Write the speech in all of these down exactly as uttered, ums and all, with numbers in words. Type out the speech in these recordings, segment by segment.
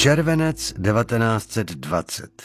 Červenec devatenáct set dvacet.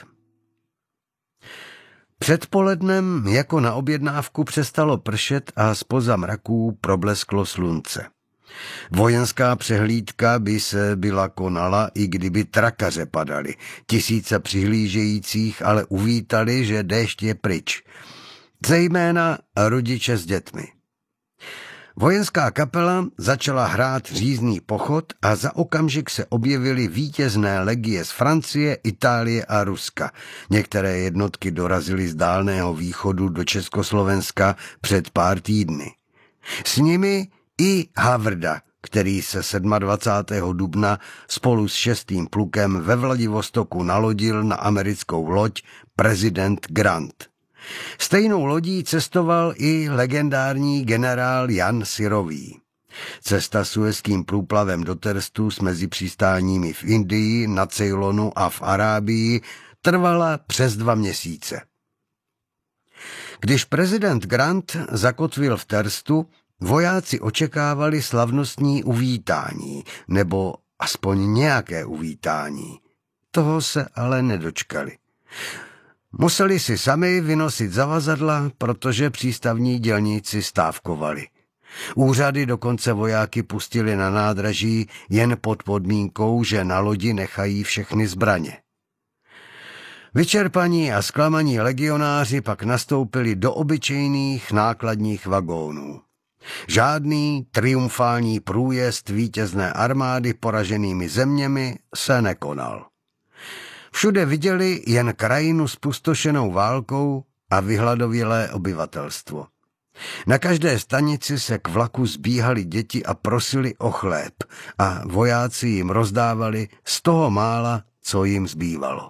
Předpolednem jako na objednávku přestalo pršet a zpoza mraků problesklo slunce. Vojenská přehlídka by se byla konala, i kdyby trakaře padaly. Tisíce přihlížejících ale uvítali, že déšť je pryč. Zejména rodiče s dětmi. Vojenská kapela začala hrát řízný pochod a za okamžik se objevily vítězné legie z Francie, Itálie a Ruska. Některé jednotky dorazily z Dálného východu do Československa před pár týdny. S nimi i Havrda, který se dvacátého sedmého dubna spolu s šestým plukem ve Vladivostoku nalodil na americkou loď prezident Grant. Stejnou lodí cestoval i legendární generál Jan Syrový. Cesta suezským průplavem do Terstu s mezipřistáními v Indii, na Ceylonu a v Arábii trvala přes dva měsíce. Když prezident Grant zakotvil v Terstu, vojáci očekávali slavnostní uvítání, nebo aspoň nějaké uvítání. Toho se ale nedočkali. Museli si sami vynosit zavazadla, protože přístavní dělníci stávkovali. Úřady dokonce vojáky pustili na nádraží jen pod podmínkou, že na lodi nechají všechny zbraně. Vyčerpaní a zklamaní legionáři pak nastoupili do obyčejných nákladních vagónů. Žádný triumfální průjezd vítězné armády poraženými zeměmi se nekonal. Všude viděli jen krajinu spustošenou válkou a vyhladovělé obyvatelstvo. Na každé stanici se k vlaku zbíhali děti a prosili o chléb a vojáci jim rozdávali z toho mála, co jim zbývalo.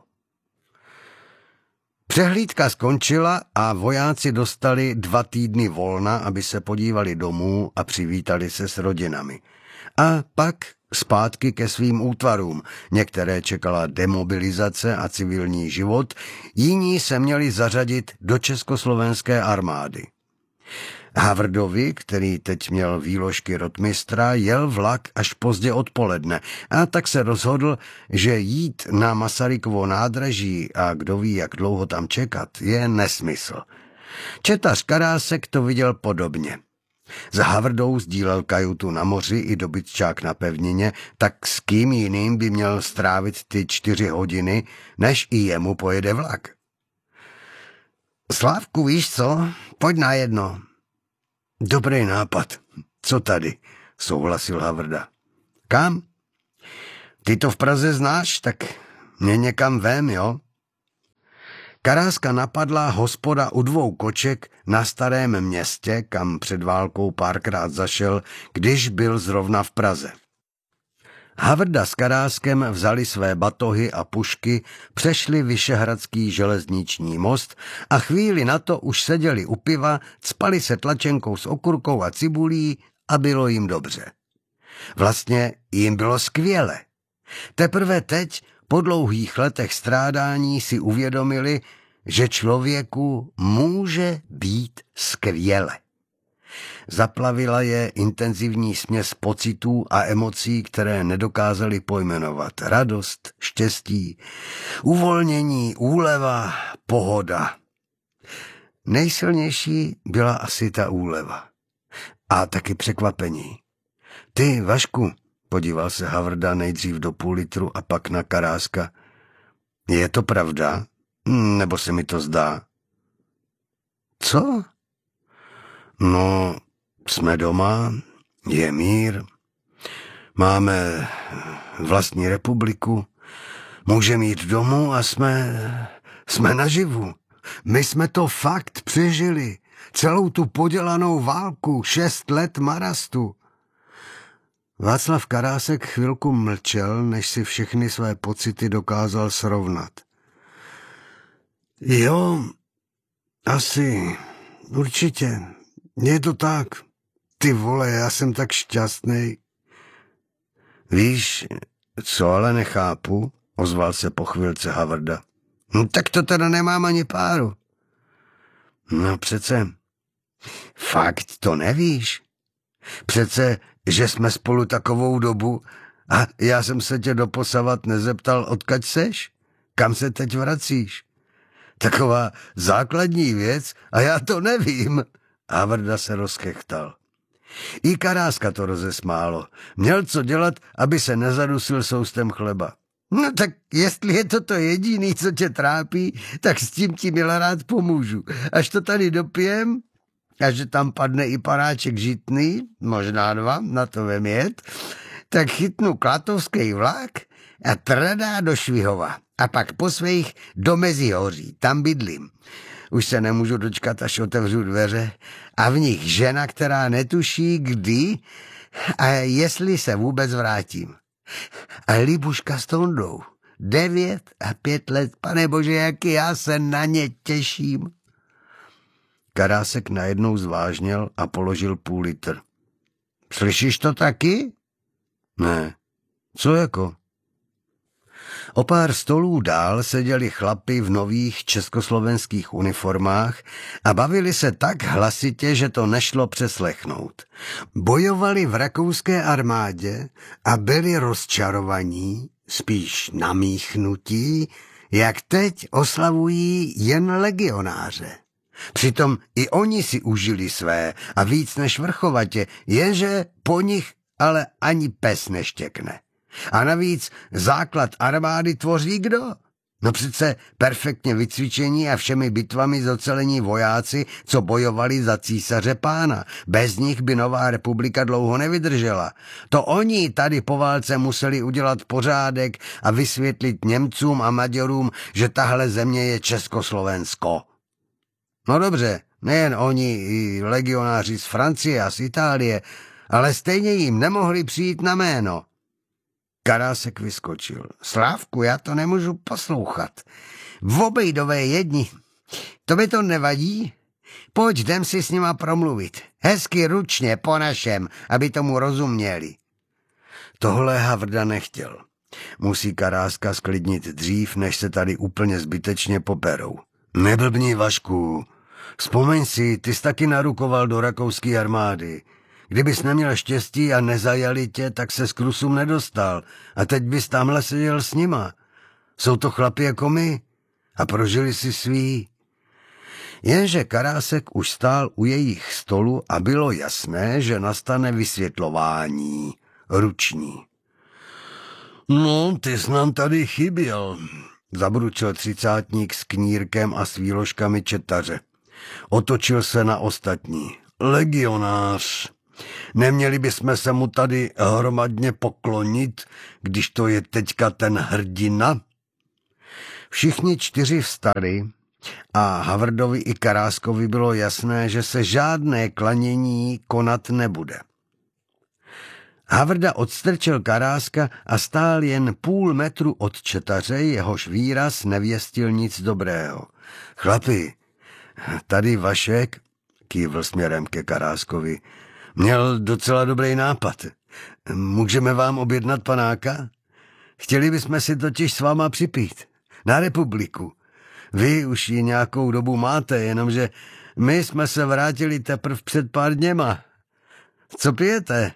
Přehlídka skončila a vojáci dostali dva týdny volna, aby se podívali domů a přivítali se s rodinami. A pak zpátky ke svým útvarům. Některé čekala demobilizace a civilní život, jiní se měli zařadit do československé armády. Havrdovi, který teď měl výložky rotmistra, jel vlak až pozdě odpoledne a tak se rozhodl, že jít na Masarykovo nádraží a kdo ví, jak dlouho tam čekat, je nesmysl. Četař Karásek to viděl podobně. Za Havrdou sdílel kajutu na moři i dobytčák na pevnině, tak s kým jiným by měl strávit ty čtyři hodiny, než i jemu pojede vlak. Slávku, víš co? Pojď na jedno. Dobrý nápad. Co tady? Souhlasil Havrda. Kam? Ty to v Praze znáš, tak mě někam vem, jo? Karáska napadla hospoda u dvou koček na Starém Městě, kam před válkou párkrát zašel, když byl zrovna v Praze. Havrda s Karáskem vzali své batohy a pušky, přešli Vyšehradský železniční most a chvíli na to už seděli u piva, cpali se tlačenkou s okurkou a cibulí a bylo jim dobře. Vlastně jim bylo skvěle. Teprve teď, po dlouhých letech strádání, si uvědomili, že člověku může být skvěle. Zaplavila je intenzivní směs pocitů a emocí, které nedokázali pojmenovat. Radost, štěstí, uvolnění, úleva, pohoda. Nejsilnější byla asi ta úleva. A taky překvapení. Ty, Vašku, podíval se Havrda nejdřív do půl litru a pak na Karáska. Je to pravda? Nebo se mi to zdá? Co? No, jsme doma, je mír, máme vlastní republiku, můžeme jít domů a jsme, jsme naživu. My jsme to fakt přežili, celou tu podělanou válku, šest let marastu. Václav Karásek chvilku mlčel, než si všechny své pocity dokázal srovnat. Jo, asi, určitě, je to tak. Ty vole, já jsem tak šťastný. Víš, co ale nechápu, ozval se po chvilce Havrda. No tak to teda nemám ani páru. No přece, fakt to nevíš. Přece, že jsme spolu takovou dobu A já jsem se tě doposavat nezeptal, odkud seš? Kam se teď vracíš? Taková základní věc a já to nevím. Havrda se rozchechtal. I Karáska to rozesmálo. Měl co dělat, aby se nezadusil soustem chleba. No tak jestli je to to jediný, co tě trápí, tak s tím ti milá rád pomůžu. Až to tady dopijem, a že tam padne i paráček žitný, možná dva, na to vem jet, tak chytnu klatovský vlak a tradá do Švihova. A pak po svých do Mezihoří, tam bydlím. Už se nemůžu dočkat, až otevřu dveře a v nich žena, která netuší kdy a jestli se vůbec vrátím. A Libuška s Tondou. Devět a pět let, pane bože, jak já se na ně těším. Karásek najednou zvážněl a položil půl litr. Slyšíš to taky? Ne. Co jako? O pár stolů dál seděli chlapi v nových československých uniformách a bavili se tak hlasitě, že to nešlo přeslechnout. Bojovali v rakouské armádě a byli rozčarovaní, spíš namíchnutí, jak teď oslavují jen legionáře. Přitom i oni si užili své a víc než vrchovatě, jenže po nich ale ani pes neštěkne. A navíc základ armády tvoří kdo? No přece perfektně vycvičení a všemi bitvami zocelení vojáci, co bojovali za císaře pána. Bez nich by nová republika dlouho nevydržela. To oni tady po válce museli udělat pořádek a vysvětlit Němcům a Maďarům, že tahle země je Československo. No dobře, nejen oni, i legionáři z Francie a z Itálie, ale stejně jim nemohli přijít na jméno. Karásek vyskočil. Slávku, já to nemůžu poslouchat. V obejdové jedni. To by to nevadí? Pojď, jdem si s nima promluvit. Hezky ručně, po našem, aby tomu rozuměli. Tohle Havrda nechtěl. Musí Karáska sklidnit dřív, než se tady úplně zbytečně poperou. Neblbni, Vašku. Vzpomeň si, ty jsi taky narukoval do rakouské armády. Kdybys neměl štěstí a nezajali tě, tak se z Krusům nedostal. A teď bys tamhle seděl s nima. Jsou to chlapi jako my. A prožili si svý. Jenže Karásek už stál u jejich stolu a bylo jasné, že nastane vysvětlování. Ruční. No, ty jsi nám tady chyběl, zabručil třicátník s knírkem a s výložkami četaře. Otočil se na ostatní. Legionář. Neměli bychom se mu tady hromadně poklonit, když to je teďka ten hrdina? Všichni čtyři vstali a Havrdovi i Karáskovi bylo jasné, že se žádné klanění konat nebude. Havrda odstrčil Karáska a stál jen půl metru od četaře, jehož výraz nevěstil nic dobrého. Chlapi, tady Vašek, kývl směrem ke Karáskovi, měl docela dobrý nápad. Můžeme vám objednat panáka? Chtěli bychom si totiž s váma připít. Na republiku. Vy už ji nějakou dobu máte, jenomže my jsme se vrátili teprv před pár dněma. Co pijete?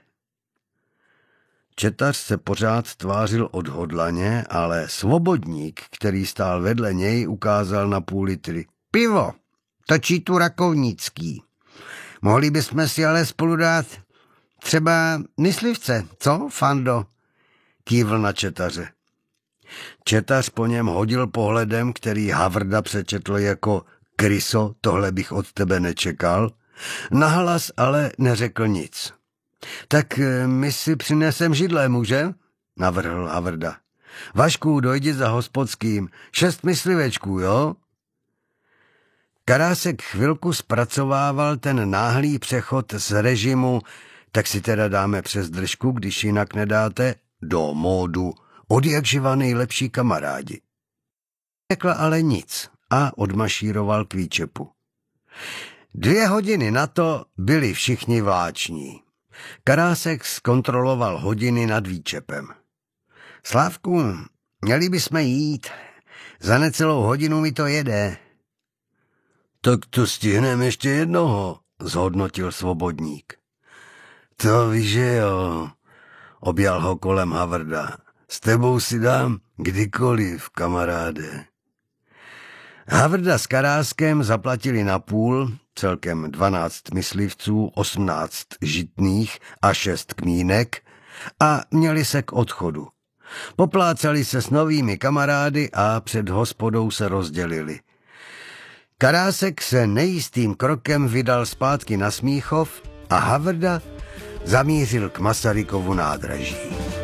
Četař se pořád tvářil odhodlaně, ale svobodník, který stál vedle něj, ukázal na půl litry. Pivo, točí tu Rakovnický. Mohli bychom si ale spolu dát třeba myslivce, co, Fando? Kývl na četaře. Četař po něm hodil pohledem, který Havrda přečetl jako Kryso, tohle bych od tebe nečekal. Nahlas ale neřekl nic. Tak my si přinesem židle, může? Navrhl Havrda. Vašku, dojdi za hospodským. Šest myslivečků, jo? Karásek chvilku zpracovával ten náhlý přechod z režimu, tak si teda dáme přes držku, když jinak nedáte, do módu odjakživa nejlepší kamarádi. Řekl ale nic a odmašíroval k výčepu. Dvě hodiny na to byli všichni vláční. Karásek zkontroloval hodiny nad výčepem. Slávku, měli bychom jít. Za necelou hodinu mi to jede. Tak to stihneme ještě jednoho, zhodnotil svobodník. To víš, že jo. Objal ho kolem Havrda. S tebou si dám kdykoliv, kamaráde. Havrda s Karáskem zaplatili na půl, celkem dvanáct myslivců, osmnáct žitných a šest kmínek a měli se k odchodu. Poplácali se s novými kamarády a před hospodou se rozdělili. Karásek se nejistým krokem vydal zpátky na Smíchov a Havrda zamířil k Masarykovu nádraží.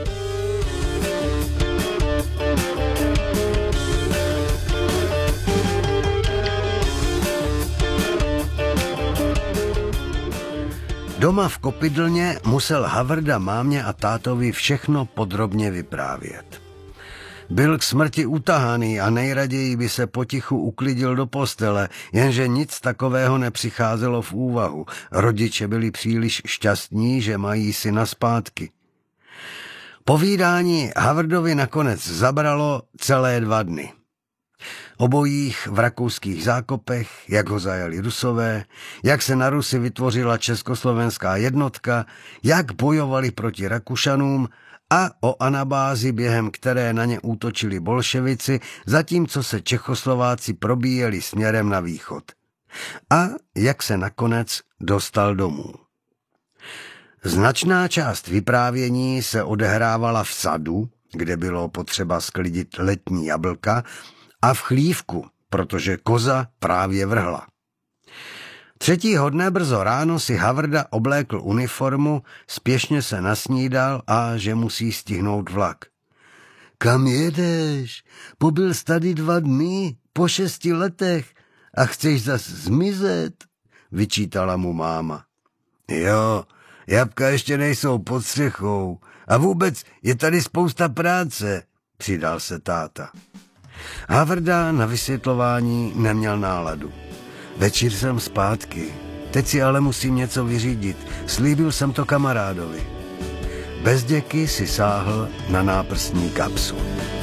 Doma v Kopydlně musel Havrda mámě a tátovi všechno podrobně vyprávět. Byl k smrti utahaný a nejraději by se potichu uklidil do postele, jenže nic takového nepřicházelo v úvahu. Rodiče byli příliš šťastní, že mají syna zpátky. Povídání Havrdovi nakonec zabralo celé dva dny. Obojích v rakouských zákopech, jak ho zajali Rusové, jak se na Rusy vytvořila československá jednotka, jak bojovali proti Rakušanům a o anabázi, během které na ně útočili bolševici, zatímco se Čechoslováci probíjeli směrem na východ. A jak se nakonec dostal domů. Značná část vyprávění se odehrávala v sadu, kde bylo potřeba sklidit letní jablka, a v chlívku, protože koza právě vrhla. Třetího dne brzo ráno si Havrda oblékl uniformu, spěšně se nasnídal a že musí stihnout vlak. Kam jedeš? Pobyl jsi tady dva dny, po šesti letech a chceš zas zmizet? Vyčítala mu máma. Jo, jabka ještě nejsou pod střechou a vůbec je tady spousta práce, přidal se táta. Havrda na vysvětlování neměl náladu. Večer jsem zpátky, teď si ale musím něco vyřídit, slíbil jsem to kamarádovi. Bez děky si sáhl na náprstní kapsu.